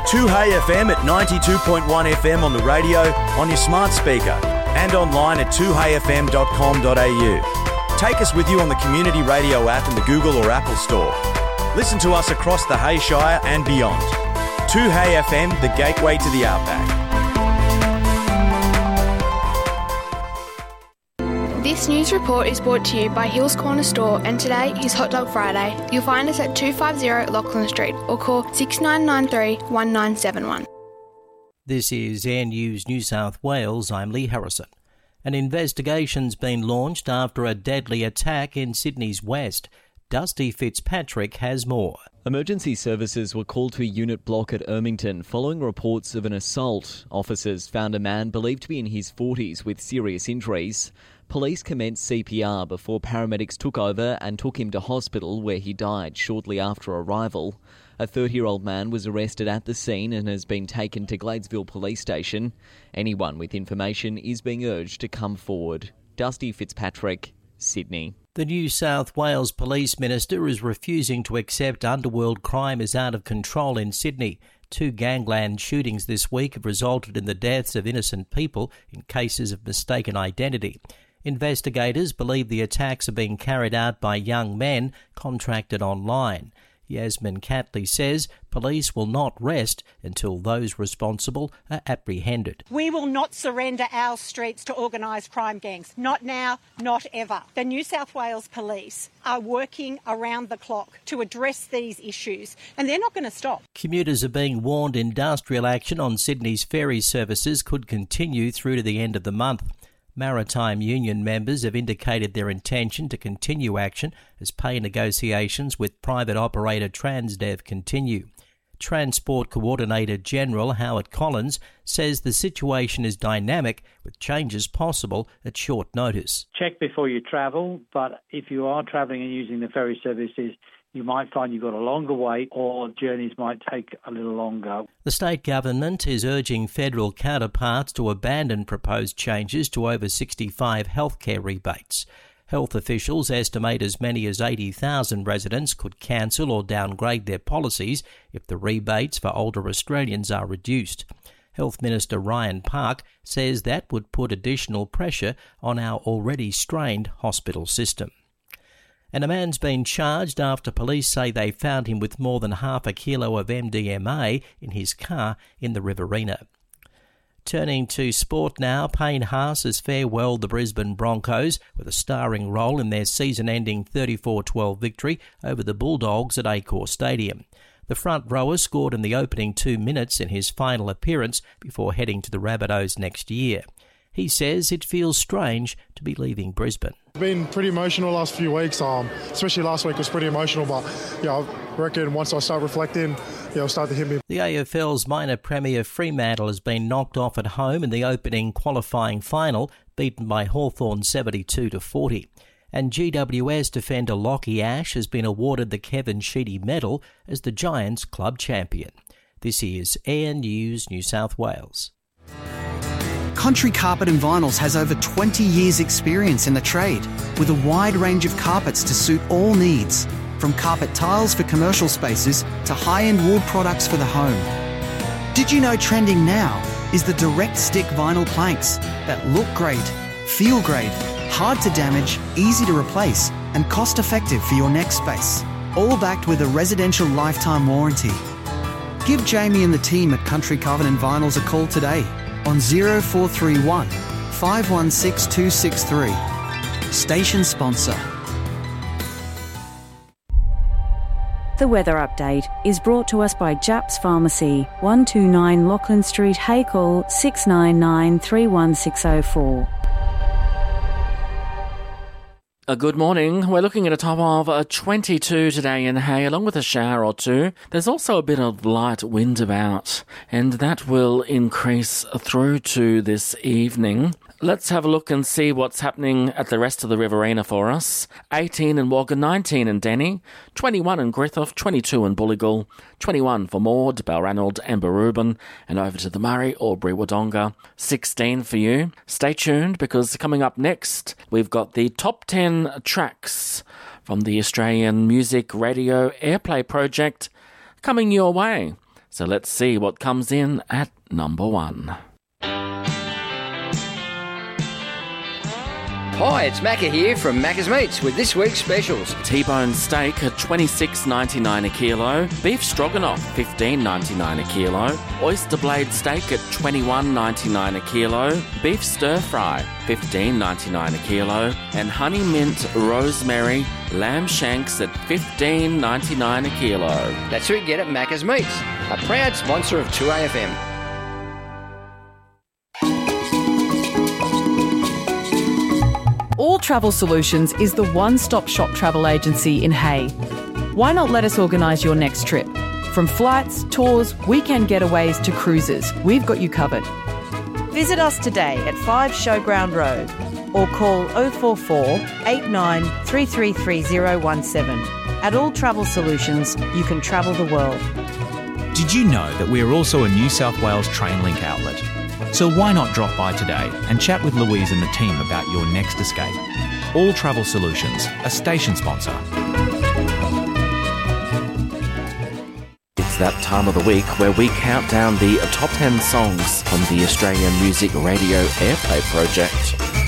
2Hey FM at 92.1 FM on the radio, on your smart speaker, and online at 2heyfm.com.au. Take us with you on the Community Radio app in the Google or Apple Store. Listen to us across the Hay Shire and beyond. 2Hey FM, the gateway to the outback. This news report is brought to you by Hills Corner Store, and today is Hot Dog Friday. You'll find us at 250 Lachlan Street or call 6993 1971. This is Air News New South Wales. I'm Lee Harrison. An investigation's been launched after a deadly attack in Sydney's west. Dusty Fitzpatrick has more. Emergency services were called to a unit block at Ermington following reports of an assault. Officers found a man believed to be in his 40s with serious injuries. Police commenced CPR before paramedics took over and took him to hospital, where he died shortly after arrival. A 30-year-old man was arrested at the scene and has been taken to Gladesville Police Station. Anyone with information is being urged to come forward. Dusty Fitzpatrick, Sydney. The New South Wales Police Minister is refusing to accept underworld crime is out of control in Sydney. 2 gangland shootings this week have resulted in the deaths of innocent people in cases of mistaken identity. Investigators believe the attacks are being carried out by young men contracted online. Yasmin Catley says police will not rest until those responsible are apprehended. We will not surrender our streets to organised crime gangs. Not now, not ever. The New South Wales Police are working around the clock to address these issues, and they're not going to stop. Commuters are being warned industrial action on Sydney's ferry services could continue through to the end of the month. Maritime Union members have indicated their intention to continue action as pay negotiations with private operator Transdev continue. Transport Coordinator General Howard Collins says the situation is dynamic with changes possible at short notice. Check before you travel, but if you are travelling and using the ferry services, you might find you've got a longer wait or journeys might take a little longer. The state government is urging federal counterparts to abandon proposed changes to over 65 healthcare rebates. Health officials estimate as many as 80,000 residents could cancel or downgrade their policies if the rebates for older Australians are reduced. Health Minister Ryan Park says that would put additional pressure on our already strained hospital system. And a man's been charged after police say they found him with more than half a kilo of MDMA in his car in the Riverina. Turning to sport now, Payne Haas has farewelled the Brisbane Broncos with a starring role in their season-ending 34-12 victory over the Bulldogs at Accor Stadium. The front rower scored in the opening 2 minutes in his final appearance before heading to the Rabbitohs next year. He says it feels strange to be leaving Brisbane. It's been pretty emotional the last few weeks, especially last week was pretty emotional, but I reckon once I start reflecting, it'll start to hit me. The AFL's minor premier Fremantle has been knocked off at home in the opening qualifying final, beaten by Hawthorn 72-40. And GWS defender Lockie Ash has been awarded the Kevin Sheedy Medal as the Giants club champion. This is Air News New South Wales. Country Carpet and Vinyls has over 20 years' experience in the trade, with a wide range of carpets to suit all needs, from carpet tiles for commercial spaces to high-end wood products for the home. Did you know trending now is the direct stick vinyl planks that look great, feel great, hard to damage, easy to replace, and cost-effective for your next space, all backed with a residential lifetime warranty. Give Jamie and the team at Country Carpet and Vinyls a call today on 0431 516 263. Station sponsor. The weather update is brought to us by Japs Pharmacy, 129 Lachlan Street, Hay call 699 31604. Good morning. We're looking at a top of 22 today in Hay, along with a shower or two. There's also a bit of light wind about, and that will increase through to this evening. Let's have a look and see what's happening at the rest of the Riverina for us. 18 in Wagga, 19 in Denny, 21 in Griffith, 22 in Bulligal, 21 for Maud, Balranald and Barubin, and over to the Murray, Albury, Wodonga, 16 for you. Stay tuned, because coming up next, we've got the top 10 tracks from the Australian Music Radio Airplay Project coming your way. So let's see what comes in at number 1. Hi, it's Macca here from Macca's Meats with this week's specials. T-bone steak at $26.99 a kilo, beef stroganoff $15.99 a kilo, oyster blade steak at $21.99 a kilo, beef stir-fry $15.99 a kilo, and honey mint rosemary lamb shanks at $15.99 a kilo. That's what you get at Macca's Meats, a proud sponsor of 2AFM. All Travel Solutions is the one-stop shop travel agency in Hay. Why not let us organise your next trip? From flights, tours, weekend getaways to cruises, we've got you covered. Visit us today at 5 Showground Road or call 044 89 333017. At All Travel Solutions, you can travel the world. Did you know that we are also a New South Wales Trainlink outlet? So why not drop by today and chat with Louise and the team about your next escape? All Travel Solutions, a station sponsor. It's that time of the week where we count down the top 10 songs from the Australian Music Radio Airplay Project.